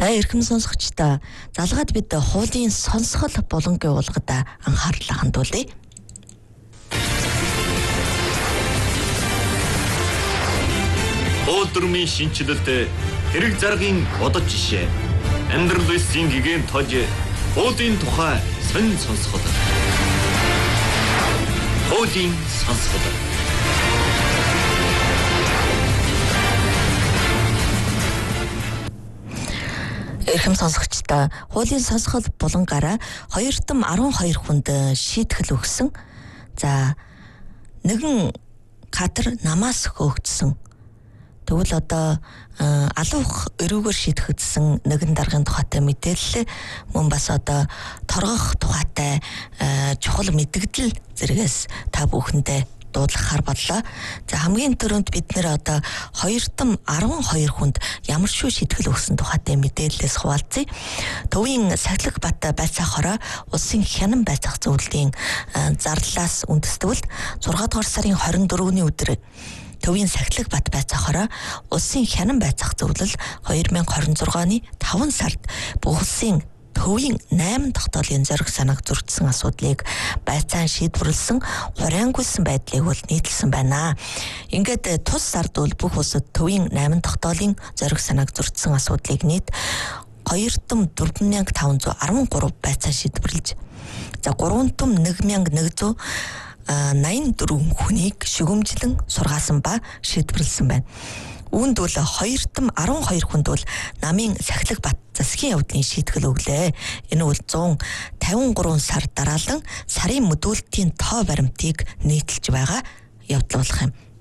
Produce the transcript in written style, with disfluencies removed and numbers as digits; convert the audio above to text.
За эрхэм сонсогчдоо залгаад бид хуулийн сонсгол булангийн уулгад анхаарлаа хандуулъя. Өдрөмийн шинжилэлд хэрэг заргын бодож жишээ амьдрал үеийн гэгээн тож хуулийн тухай сонин сонсгол. Хуулийн сонсгол. Эрхэм сонсогчдоо хуулийн сонсгол булангаараа 212 хүнд шийтгэл өгсөн. За нэгэн катар намаас хөөгдсөн. Тэгвэл одоо алуух өрөөгөр шийтгэгдсэн нэгэн даргын тухайтай мэдээлэл мөн бас одоо торгох тухайтай чухал мэдгдэл зэрэгээс та бүхэндээ дуудлахаар боллоо. За хамгийн түрүүнд бид нэр одоо 212 хүнд ямар шүү шийтгэл өгсөн тухайтай мэдээллээс хуваалцъя. Төвийн Сахилга бат байцаах хороо улсын хянан байцаах зөвлөлийн зарлалаас үндэствэл 6 дугаар сарын 24-ний өдөр Төвийн Сахилга бат байцаах хороо улсын хянан байцаах зөвлөл 2026-ны 5 сард бүх улсын Төвийн 8 тогтоолын зориг санааг зөрчсөн асуудлыг байцаан шийдвэрлсэн хураангуйсан байдлыг бол нийтлсэн байна. Ингээд тус сард бол бүх улсад Төвийн 8 тогтоолын зориг санааг зөрчсөн асуудлыг нийт 24513 байцаан шийдвэрлэж, за 3184 хүнийг шүгэмжлэн сургаасан ба шийдвэрлсэн байна. Үүнд бол 212 хүнд бол намын Сахилга бат засгийн явдлын шийтгэл өглөө. Энэ бол 153 сар дараалан сарын мөдүүлтийн тоо баримтыг нийтэлж байгаа явдал болох юм.